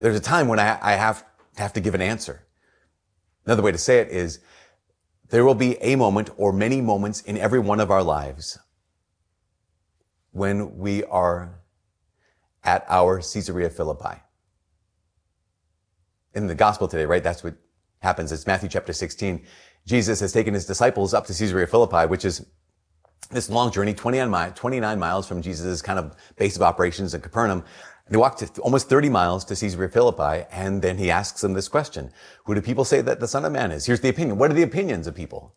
There's a time when I have to give an answer. Another way to say it is, there will be a moment or many moments in every one of our lives when we are at our Caesarea Philippi. In the gospel today, right, that's what happens. It's Matthew chapter 16. Jesus has taken his disciples up to Caesarea Philippi, which is this long journey, 29 miles from Jesus' kind of base of operations in Capernaum. They walked almost 30 miles to Caesarea Philippi, and then he asks them this question. Who do people say that the Son of Man is? Here's the opinion. What are the opinions of people?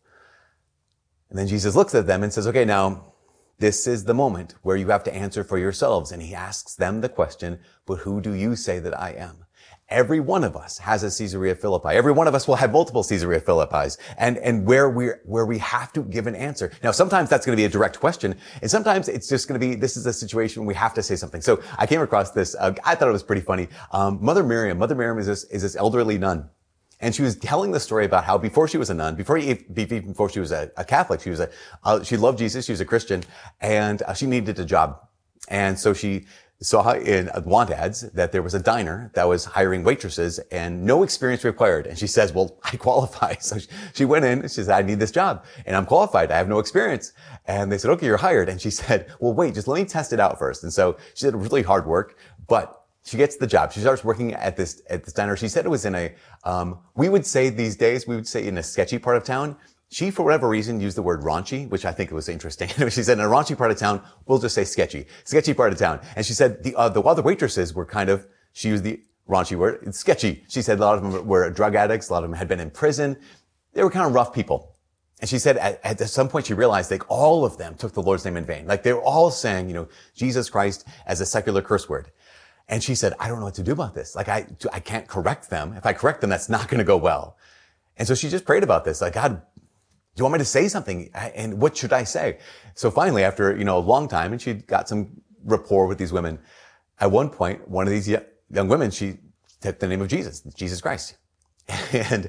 And then Jesus looks at them and says, okay, now, this is the moment where you have to answer for yourselves. And he asks them the question, but who do you say that I am? Every one of us has a Caesarea Philippi. Every one of us will have multiple Caesarea Philippis, and where we have to give an answer. Now, sometimes that's going to be a direct question, and sometimes it's just going to be, this is a situation where we have to say something. So I came across this. I thought it was pretty funny. Mother Miriam is this elderly nun. And she was telling the story about how before she was a nun, before she was a Catholic, she loved Jesus, she was a Christian, and she needed a job. And so she saw in want ads that there was a diner that was hiring waitresses and no experience required. And she says, well, I qualify. So she went in and she said, I need this job and I'm qualified. I have no experience. And they said, okay, you're hired. And she said, well, wait, just let me test it out first. And so she did really hard work, but she gets the job. She starts working at this diner. She said it was in we would say these days, in a sketchy part of town. She, for whatever reason, used the word raunchy, which I think was interesting. She said, in a raunchy part of town, we'll just say sketchy part of town. And she said the other waitresses were she used the raunchy word, it's sketchy. She said a lot of them were drug addicts. A lot of them had been in prison. They were kind of rough people. And she said at some point she realized like all of them took the Lord's name in vain. Like they were all saying, Jesus Christ as a secular curse word. And she said, I don't know what to do about this. Like I can't correct them. If I correct them, that's not going to go well. And so she just prayed about this. Like, God, do you want me to say something? And what should I say? So finally, after, a long time, and she'd got some rapport with these women, at one point, one of these young women, she took the name of Jesus Christ. And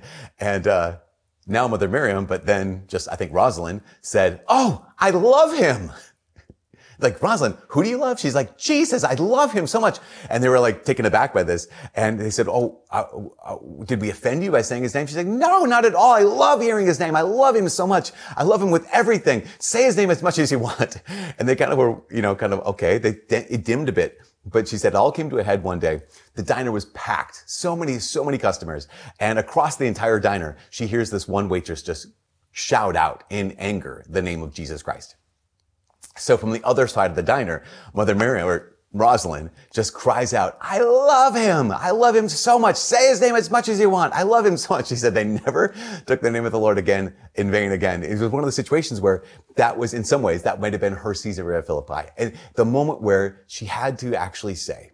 now Mother Miriam, but then just, I think Rosalind said, oh, I love him. Like, Rosalind, who do you love? She's like, Jesus, I love him so much. And they were like taken aback by this. And they said, did we offend you by saying his name? She's like, no, not at all. I love hearing his name. I love him so much. I love him with everything. Say his name as much as you want. And they kind of were, okay. It dimmed a bit. But she said it all came to a head one day. The diner was packed. So many customers. And across the entire diner, she hears this one waitress just shout out in anger the name of Jesus Christ. So from the other side of the diner, Mother Miriam or Rosalind just cries out, I love him. I love him so much. Say his name as much as you want. I love him so much. She said they never took the name of the Lord again in vain again. It was one of the situations where that was, in some ways, that might have been her Caesarea Philippi. And the moment where she had to actually say,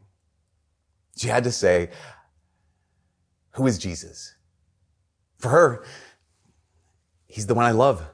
who is Jesus? For her, he's the one I love.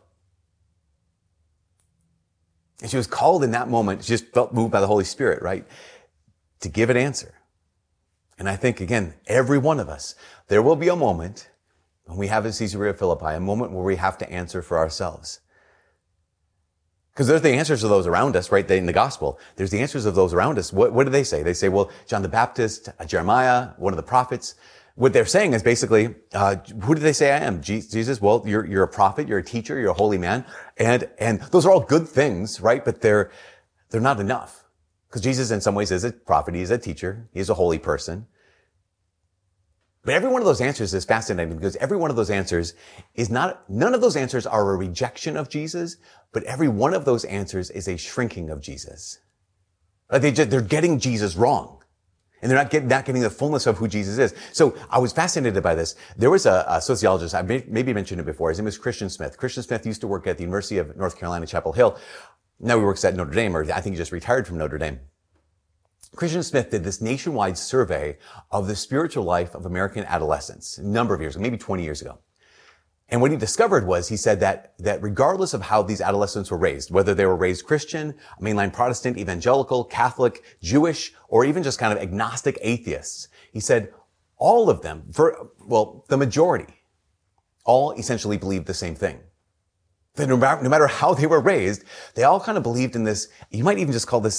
And she was called in that moment, she just felt moved by the Holy Spirit, right? To give an answer. And I think, again, every one of us, there will be a moment when we have a Caesarea Philippi, a moment where we have to answer for ourselves. Because there's the answers of those around us, right? In the gospel, there's the answers of those around us. What do they say? They say, well, John the Baptist, Jeremiah, one of the prophets. What they're saying is basically, who do they say I am? Jesus, well, you're a prophet, you're a teacher, you're a holy man. And those are all good things, right? But they're not enough. Because Jesus in some ways is a prophet, he's a teacher, he's a holy person. But every one of those answers is fascinating because every one of those answers none of those answers are a rejection of Jesus, but every one of those answers is a shrinking of Jesus. They're getting Jesus wrong. And they're not getting the fullness of who Jesus is. So I was fascinated by this. There was a sociologist, I maybe mentioned it before. His name was Christian Smith. Christian Smith used to work at the University of North Carolina, Chapel Hill. Now he works at Notre Dame, or I think he just retired from Notre Dame. Christian Smith did this nationwide survey of the spiritual life of American adolescents a number of years ago, maybe 20 years ago. And what he discovered was, he said that regardless of how these adolescents were raised, whether they were raised Christian, mainline Protestant, evangelical, Catholic, Jewish, or even just kind of agnostic atheists, he said all of them, the majority, all essentially believed the same thing. That no matter how they were raised, they all kind of believed in this, you might even just call this like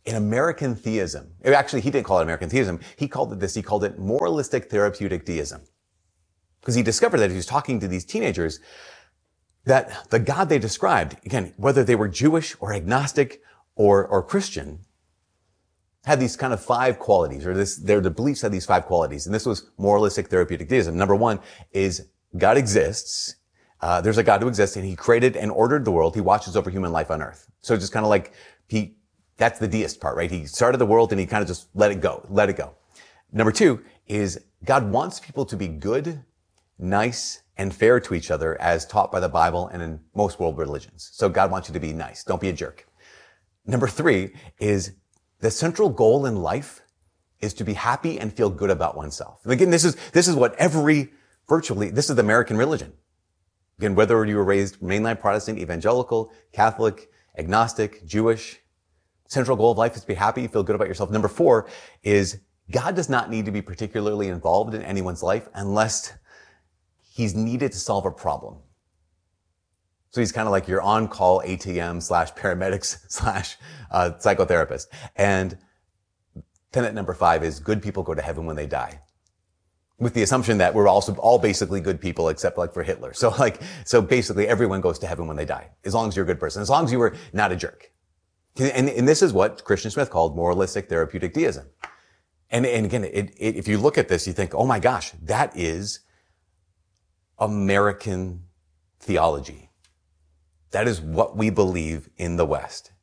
in American theism. Actually, he didn't call it American theism. He called it moralistic therapeutic deism. Because he discovered that he was talking to these teenagers that the God they described, again, whether they were Jewish or agnostic or Christian, had these kind of 5 qualities, or the beliefs had these 5 qualities. And this was moralistic therapeutic deism. Number 1 is God exists. There's a God who exists, and he created and ordered the world. He watches over human life on earth. So just kind of like that's the deist part, right? He started the world and he kind of just let it go. Number 2 is God wants people to be good, nice, and fair to each other as taught by the Bible and in most world religions. So God wants you to be nice. Don't be a jerk. Number 3 is the central goal in life is to be happy and feel good about oneself. And again, this is what this is the American religion. Again, whether you were raised mainline Protestant, evangelical, Catholic, agnostic, Jewish, central goal of life is to be happy, feel good about yourself. Number 4 is God does not need to be particularly involved in anyone's life unless he's needed to solve a problem. So he's kind of like your on-call ATM / paramedics / psychotherapist. And tenet number 5 is good people go to heaven when they die. With the assumption that we're also all basically good people except like for Hitler. So basically everyone goes to heaven when they die. As long as you're a good person. As long as you were not a jerk. And this is what Christian Smith called moralistic therapeutic deism. And again, if you look at this, you think, oh my gosh, that is American theology. That is what we believe in the West.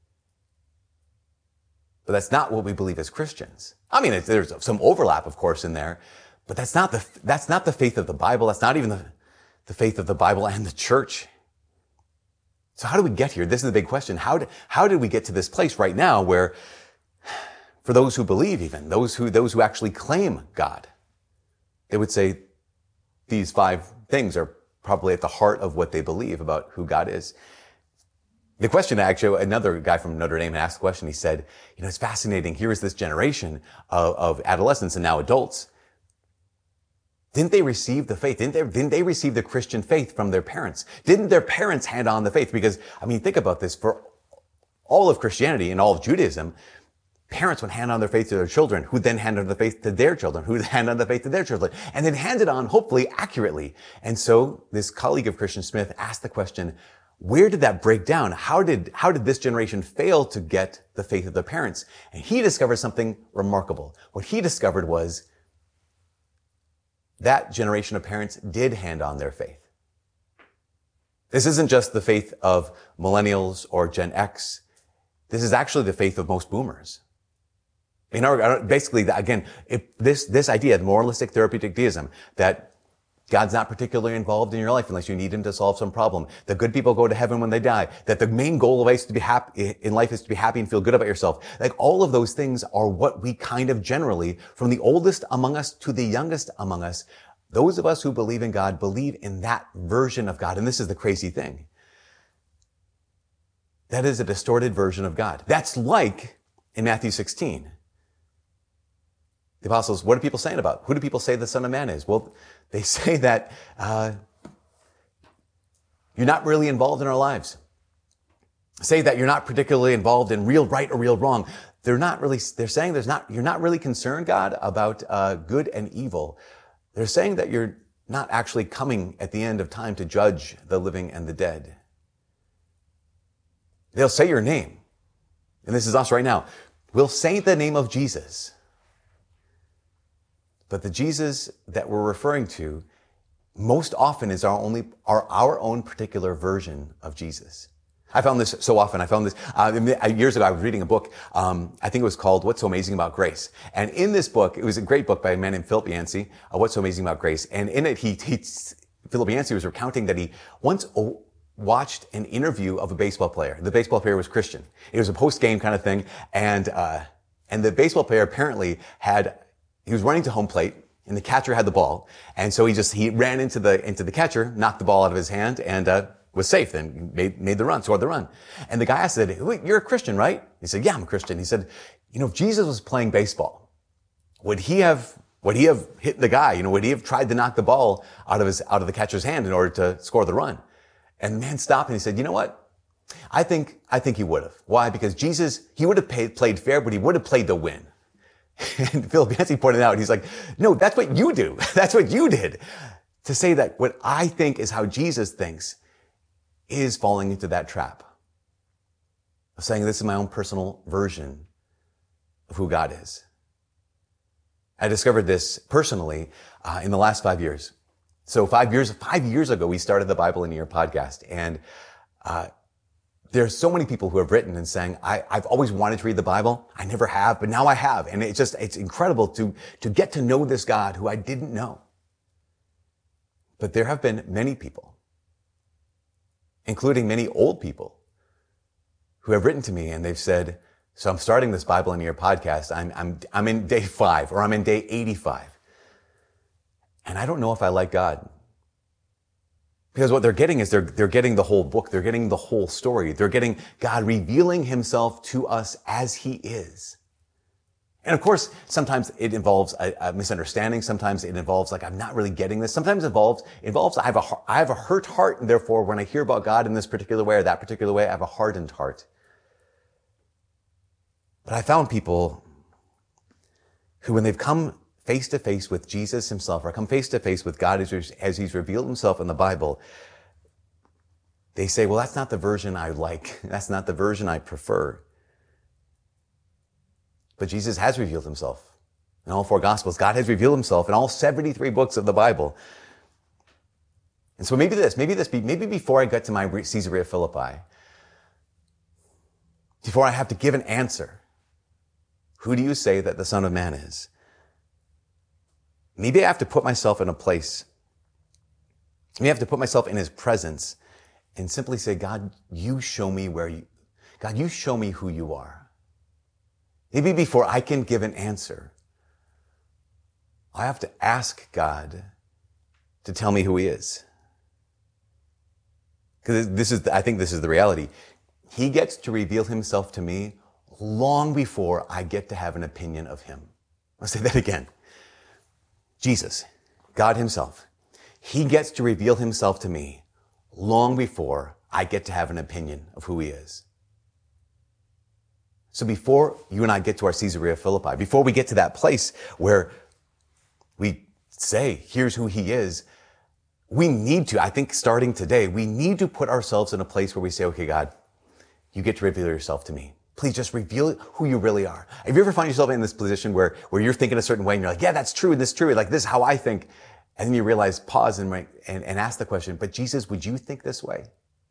But that's not what we believe as Christians. I mean, there's some overlap, of course, in there, but that's not the faith of the Bible. That's not even the faith of the Bible and the church. So how do we get here? This is the big question. How did we get to this place right now where, for those who believe even, those who actually claim God, they would say these 5 things are probably at the heart of what they believe about who God is. The question, actually, another guy from Notre Dame asked the question. He said, it's fascinating. Here is this generation of adolescents and now adults. Didn't they receive the faith? Didn't they receive the Christian faith from their parents? Didn't their parents hand on the faith? Because, think about this. For all of Christianity and all of Judaism, parents would hand on their faith to their children, who then hand on the faith to their children, who hand on the faith to their children, and then hand it on, hopefully, accurately. And so this colleague of Christian Smith asked the question, where did that break down? How did this generation fail to get the faith of their parents? And he discovered something remarkable. What he discovered was that generation of parents did hand on their faith. This isn't just the faith of millennials or Gen X. This is actually the faith of most boomers. Basically, again, this idea, the moralistic therapeutic deism, that God's not particularly involved in your life unless you need him to solve some problem, that good people go to heaven when they die, that the main goal of life is to be happy and feel good about yourself. Like all of those things are what we kind of generally, from the oldest among us to the youngest among us, those of us who believe in God believe in that version of God. And this is the crazy thing. That is a distorted version of God. That's like in Matthew 16. The apostles, what are people saying about? Who do people say the Son of Man is? Well, they say that you're not really involved in our lives. Say that you're not particularly involved in real right or real wrong. They're saying you're not really concerned, God, about good and evil. They're saying that you're not actually coming at the end of time to judge the living and the dead. They'll say your name. And this is us right now. We'll say the name of Jesus. But the Jesus that we're referring to most often is our own particular version of Jesus. I found this so often. Years ago, I was reading a book. I think it was called What's So Amazing About Grace. And in this book, it was a great book by a man named Philip Yancey, What's So Amazing About Grace. And in it, Philip Yancey was recounting that he once watched an interview of a baseball player. The baseball player was Christian. It was a post-game kind of thing. And the baseball player apparently he was running to home plate, and the catcher had the ball. And so he ran into the catcher, knocked the ball out of his hand, and was safe and made the run, scored the run. And the guy asked, "Wait, you're a Christian, right?" He said, "Yeah, I'm a Christian." He said, if Jesus was playing baseball, would he have hit the guy? Would he have tried to knock the ball out of the catcher's hand in order to score the run? And the man stopped and he said, "You know what? I think he would have. Why? Because Jesus, he would have played fair, but he would have played to win. And Philip Yancey pointed out, he's like, no, that's what you do. That's what you did. To say that what I think is how Jesus thinks is falling into that trap of saying this is my own personal version of who God is. I discovered this personally in the last 5 years. So 5 years ago, we started the Bible in a Year podcast, and there's so many people who have written and saying, I've always wanted to read the Bible. I never have, but now I have. And it's incredible to get to know this God who I didn't know. But there have been many people, including many old people, who have written to me and they've said, so I'm starting this Bible in a Year podcast. I'm in day 5 or I'm in day 85. And I don't know if I like God. Because what they're getting is they're getting the whole book. They're getting the whole story. They're getting God revealing himself to us as he is. And of course, sometimes it involves a misunderstanding. Sometimes it involves like, I'm not really getting this. Sometimes it involves I have a hurt heart. And therefore, when I hear about God in this particular way or that particular way, I have a hardened heart. But I found people who, when they've come face to face with Jesus himself, or come face to face with God as he's revealed himself in the Bible, they say, well, that's not the version I like. That's not the version I prefer. But Jesus has revealed himself in all 4 Gospels. God has revealed himself in all 73 books of the Bible. And so maybe before I get to my Caesarea Philippi, before I have to give an answer, who do you say that the Son of Man is? Maybe I have to put myself in a place. Maybe I have to put myself in his presence and simply say, God, you show me God, you show me who you are. Maybe before I can give an answer, I have to ask God to tell me who he is. Because I think this is the reality. He gets to reveal himself to me long before I get to have an opinion of him. I'll say that again. Jesus, God himself, he gets to reveal himself to me long before I get to have an opinion of who he is. So before you and I get to our Caesarea Philippi, before we get to that place where we say, here's who he is, we need to, I think starting today, we need to put ourselves in a place where we say, okay, God, you get to reveal yourself to me. Please just reveal who you really are. Have you ever found yourself in this position where you're thinking a certain way and you're like, yeah, that's true, and this is true, like this is how I think. And then you realize, pause and ask the question, but Jesus, would you think this way?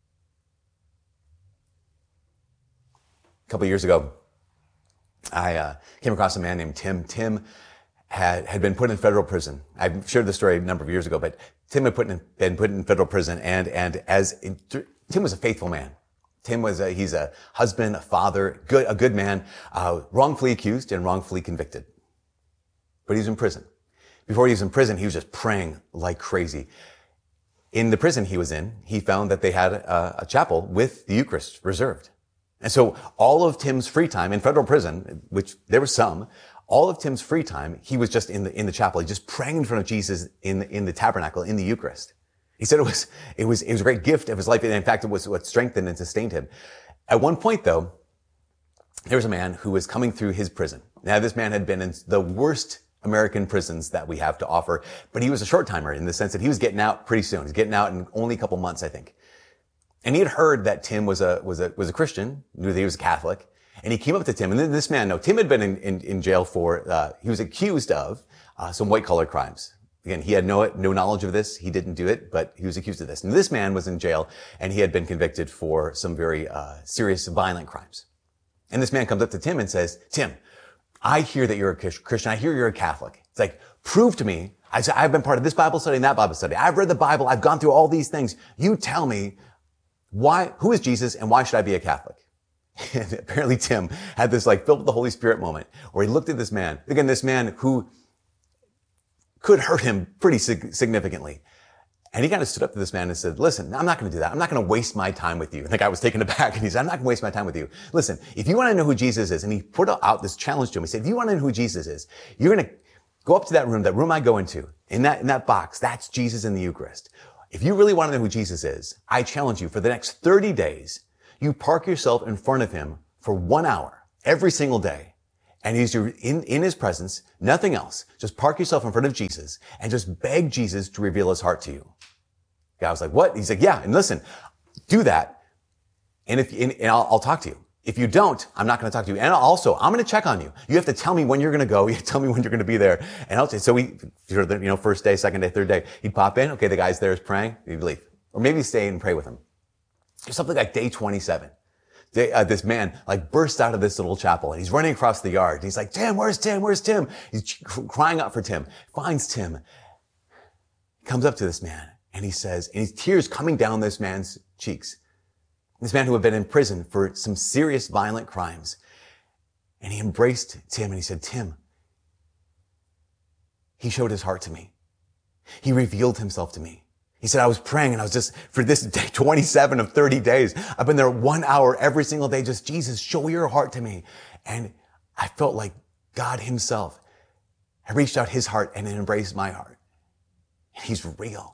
A couple of years ago, I came across a man named Tim. Tim had been put in federal prison. I've shared this story a number of years ago, but Tim had been put in federal prison, and Tim was a faithful man. Tim he's a husband, a father, a good man, wrongfully accused and wrongfully convicted. But he was in prison. Before he was in prison, he was just praying like crazy. In the prison he was in, he found that they had a chapel with the Eucharist reserved. And so all of Tim's free time in federal prison, which there was some, all of Tim's free time, he was just in the chapel, just praying in front of Jesus in the tabernacle, in the Eucharist. He said it was a great gift of his life. And in fact, it was what strengthened and sustained him. At one point though, there was a man who was coming through his prison. Now this man had been in the worst American prisons that we have to offer, but he was a short timer in the sense that he was getting out pretty soon. He's getting out in only a couple months, I think. And he had heard that Tim was a Christian, knew that he was a Catholic, and he came up to Tim. And then this man, Tim had been in jail for, he was accused of some white collar crimes. Again, he had no knowledge of this. He didn't do it, but he was accused of this. And this man was in jail, and he had been convicted for some very serious violent crimes. And this man comes up to Tim and says, Tim, I hear that you're a Christian. I hear you're a Catholic. It's like, prove to me. I've been part of this Bible study and that Bible study. I've read the Bible. I've gone through all these things. You tell me who is Jesus and why should I be a Catholic? And apparently Tim had this like filled with the Holy Spirit moment where he looked at this man, again, this man who could hurt him pretty significantly. And he kind of stood up to this man and said, listen, I'm not going to do that. I'm not going to waste my time with you. And the guy was taken aback and he said, I'm not going to waste my time with you. Listen, if you want to know who Jesus is, and he put out this challenge to him. He said, if you want to know who Jesus is, you're going to go up to that room I go into, in that box, that's Jesus in the Eucharist. If you really want to know who Jesus is, I challenge you for the next 30 days, You park yourself in front of him for 1 hour every single day. And he's in his presence, nothing else. Just park yourself in front of Jesus and just beg Jesus to reveal his heart to you. The guy was like, what? He's like, yeah. And listen, do that. And I'll talk to you. If you don't, I'm not going to talk to you. And also, I'm going to check on you. You have to tell me when you're going to go. You have to tell me when you're going to be there. And so first day, second day, third day, he'd pop in. Okay, the guy's there is praying. He'd leave. Or maybe stay and pray with him. Something like day 27. This man bursts out of this little chapel and he's running across the yard. And he's like, Tim, where's Tim? Where's Tim? He's crying out for Tim. Finds Tim. Comes up to this man and he says, and his tears coming down this man's cheeks. This man who had been in prison for some serious violent crimes. And he embraced Tim and he said, Tim, he showed his heart to me. He revealed himself to me. He said, I was praying and I was just, for this day, 27 of 30 days, I've been there 1 hour every single day. Just, Jesus, show your heart to me. And I felt like God himself had reached out his heart and embraced my heart. And he's real.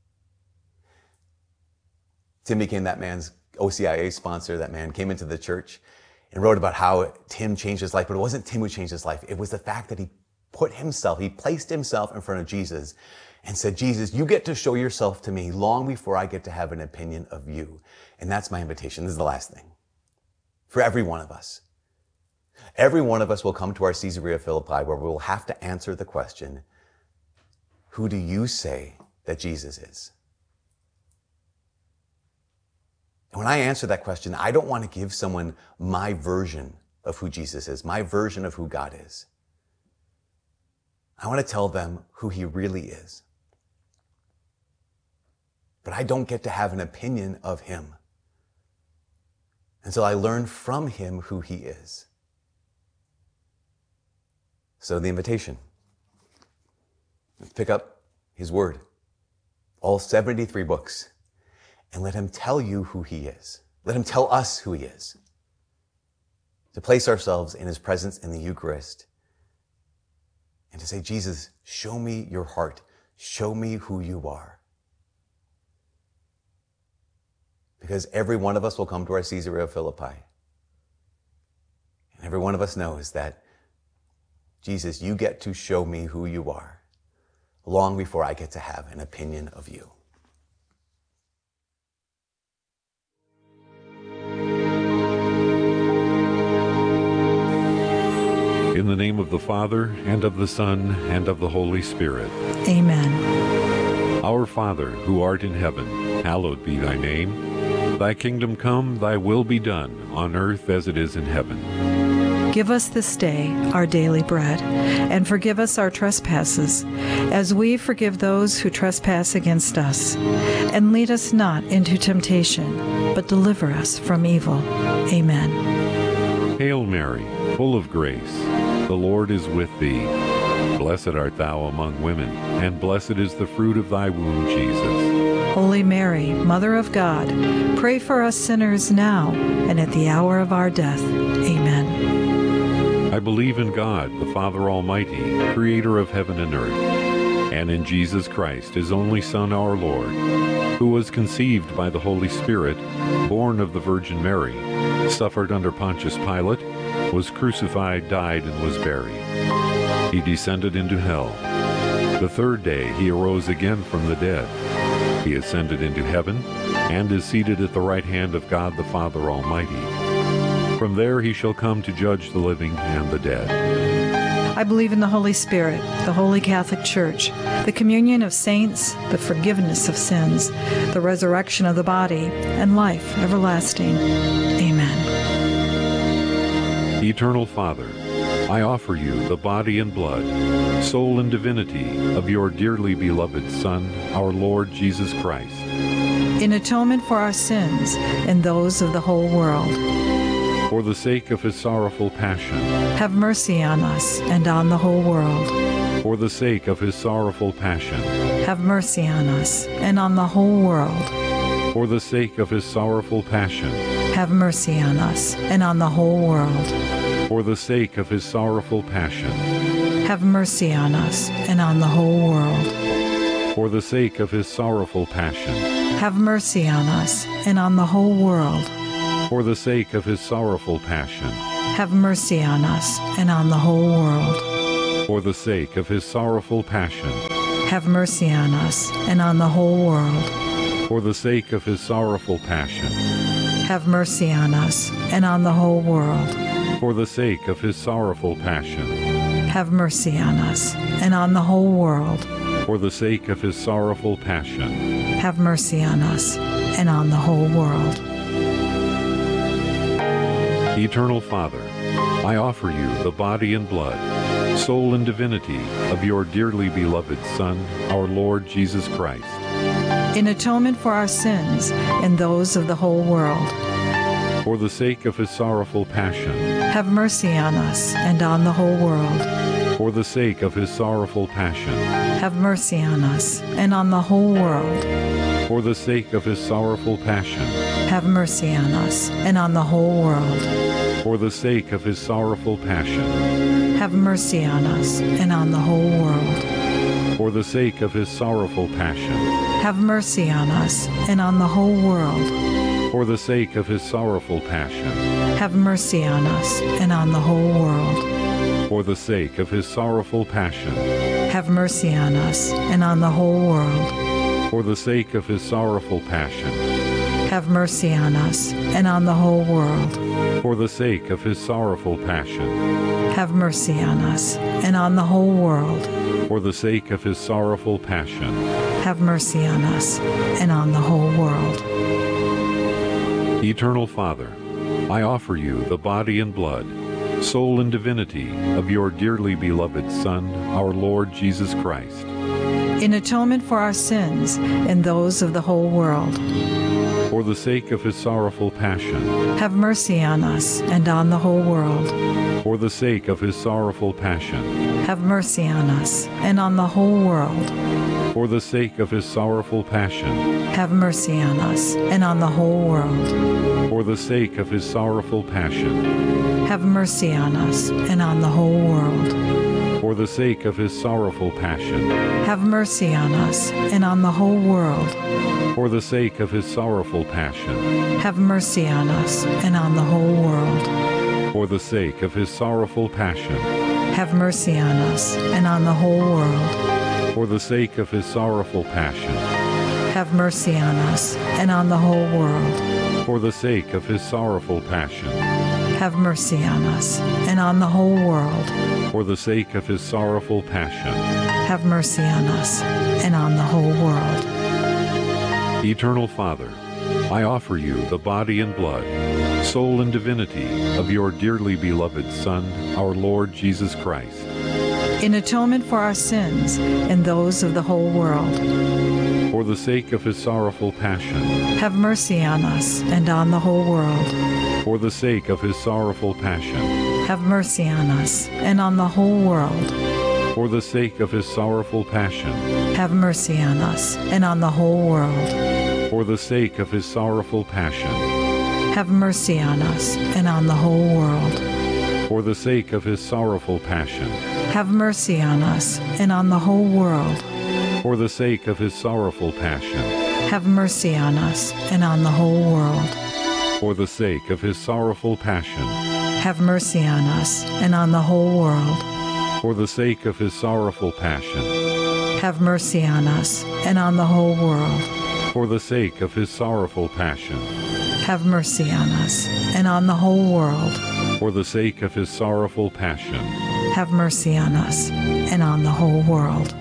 Tim became that man's OCIA sponsor. That man came into the church and wrote about how Tim changed his life. But it wasn't Tim who changed his life. It was the fact that he placed himself in front of Jesus and said, Jesus, you get to show yourself to me long before I get to have an opinion of you. And that's my invitation. This is the last thing. For every one of us. Every one of us will come to our Caesarea Philippi where we will have to answer the question, who do you say that Jesus is? And when I answer that question, I don't want to give someone my version of who Jesus is, my version of who God is. I want to tell them who he really is. But I don't get to have an opinion of him until I learn from him who he is. So the invitation. Let's pick up his word, all 73 books, and let him tell you who he is. Let him tell us who he is. To place ourselves in his presence in the Eucharist and to say, Jesus, show me your heart. Show me who you are. Because every one of us will come to our Caesarea Philippi. And every one of us knows that, Jesus, you get to show me who you are long before I get to have an opinion of you. In the name of the Father, and of the Son, and of the Holy Spirit. Amen. Our Father, who art in heaven, hallowed be thy name. Thy kingdom come, thy will be done, on earth as it is in heaven. Give us this day our daily bread, and forgive us our trespasses, as we forgive those who trespass against us. And lead us not into temptation, but deliver us from evil. Amen. Hail Mary, full of grace, the Lord is with thee. Blessed art thou among women, and blessed is the fruit of thy womb, Jesus. Holy Mary, Mother of God, pray for us sinners now and at the hour of our death. Amen. I believe in God, the Father Almighty, creator of heaven and earth, and in Jesus Christ, his only Son, our Lord, who was conceived by the Holy Spirit, born of the Virgin Mary, suffered under Pontius Pilate, was crucified, died, and was buried. He descended into hell. The third day he arose again from the dead. He ascended into heaven, and is seated at the right hand of God the Father Almighty. From there he shall come to judge the living and the dead. I believe in the Holy Spirit, the Holy Catholic Church, the communion of saints, the forgiveness of sins, the resurrection of the body, and life everlasting. Amen. Eternal Father, I offer you the body and blood, soul and divinity of your dearly beloved Son, our Lord Jesus Christ, in atonement for our sins and those of the whole world. For the sake of his sorrowful passion, have mercy on us and on the whole world. For the sake of his sorrowful passion, have mercy on us and on the whole world. For the sake of his sorrowful passion, have mercy on us and on the whole world. For the sake of his sorrowful passion, have mercy on us and on the whole world. For the sake of his sorrowful passion, have mercy on us and on the whole world. For the sake of his sorrowful passion. Have mercy on us and on the whole world. For the sake of his sorrowful passion. Have mercy on us and on the whole world. For the sake of his sorrowful passion. Have mercy on us and on the whole world. For the sake of his sorrowful passion. Have mercy on us and on the whole world. For the sake of his sorrowful passion. Have mercy on us and on the whole world. Eternal Father, I offer you the body and blood, soul and divinity of your dearly beloved Son, our Lord Jesus Christ, in atonement for our sins and those of the whole world. For the sake of his sorrowful passion. Have mercy on us and on the whole world. For the sake of his sorrowful passion. Have mercy on us and on the whole world. For the sake of his sorrowful passion. Have mercy on us and on the whole world. For the sake of his sorrowful passion. Have mercy on us and on the whole world. For the sake of his sorrowful passion. Have mercy on us and on the whole world. For the sake of his sorrowful passion. Have mercy on us and on the whole world. For the sake of his sorrowful passion. Have mercy on us and on the whole world. For the sake of his sorrowful passion. Have mercy on us and on the whole world. For the sake of his sorrowful passion. Have mercy on us and on the whole world. For the sake of his sorrowful passion. Have mercy on us and on the whole world. Eternal Father, I offer you the body and blood, soul and divinity of your dearly beloved Son, our Lord Jesus Christ, in atonement for our sins and those of the whole world. For the sake of his sorrowful passion. Have mercy on us and on the whole world. For the sake of his sorrowful passion. Have mercy on us and on the whole world. For the sake of his sorrowful passion. Have mercy on us and on the whole world. For the sake of his sorrowful passion. Have mercy on us and on the whole world. For the sake of his sorrowful passion. Have mercy on us and on the whole world. For the sake of his sorrowful passion. Have mercy on us and on the whole world. For the sake of his sorrowful passion. Have mercy on us and on the whole world. For the sake of his sorrowful passion. Have mercy on us and on the whole world. For the sake of his sorrowful passion. Have mercy on us and on the whole world. For the sake of his sorrowful passion. Have mercy on us and on the whole world. Eternal Father, I offer you the body and blood, soul and divinity of your dearly beloved Son, our Lord Jesus Christ, in atonement for our sins and those of the whole world. For the sake of his sorrowful passion. Have mercy on us and on the whole world. For the sake of his sorrowful passion. Have mercy on us and on the whole world. For the sake of his sorrowful passion. Have mercy on us and on the whole world. For the sake of his sorrowful passion. Have mercy on us and on the whole world. For the sake of his sorrowful passion. Have mercy on us and on the whole world. For the sake of his sorrowful passion. Have mercy on us and on the whole world. For the sake of his sorrowful passion. Have mercy on us and on the whole world. For the sake of his sorrowful passion. Have mercy on us and on the whole world. For the sake of his sorrowful passion. Have mercy on us and on the whole world. For the sake of his sorrowful passion. Have mercy on us and on the whole world.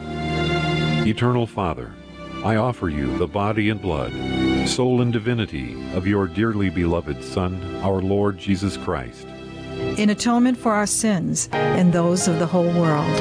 Eternal Father, I offer you the body and blood, soul and divinity of your dearly beloved Son, our Lord Jesus Christ, in atonement for our sins and those of the whole world.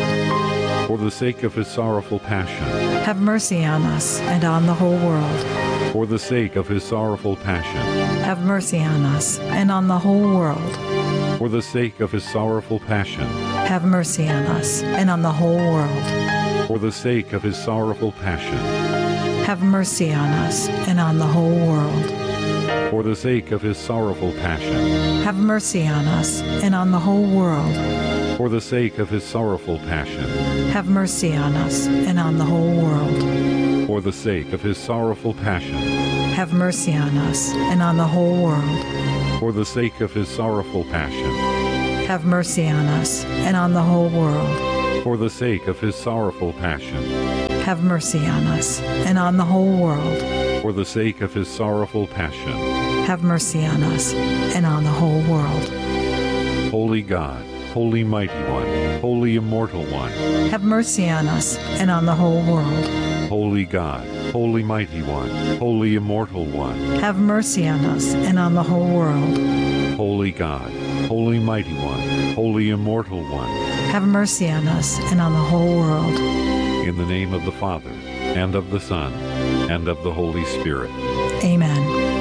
For the sake of his sorrowful passion. Have mercy on us and on the whole world. For the sake of his sorrowful passion. Have mercy on us and on the whole world. For the sake of his sorrowful passion. Have mercy on us and on the whole world. For the sake of his sorrowful passion. Have mercy on us and on the whole world. For the sake of his sorrowful passion. Have mercy on us and on the whole world. For the sake of his sorrowful passion. Have mercy on us and on the whole world. For the sake of his sorrowful passion. Have mercy on us and on the whole world. for the sake of his sorrowful passion, have mercy on us and on the whole world. for the sake of his sorrowful passion, Have mercy on us and on the whole world. for the sake of his sorrowful passion. Have mercy on us and on the whole world. Holy God, Holy Mighty One, Holy Immortal One, Have mercy on us and on the whole world. Holy God, Holy Mighty One, Holy Immortal One, Have mercy on us and on the whole world. Holy God, Holy Mighty One, Holy Immortal One, Have mercy on us and on the whole world. in the name of the Father, and of the Son, and of the Holy Spirit. Amen.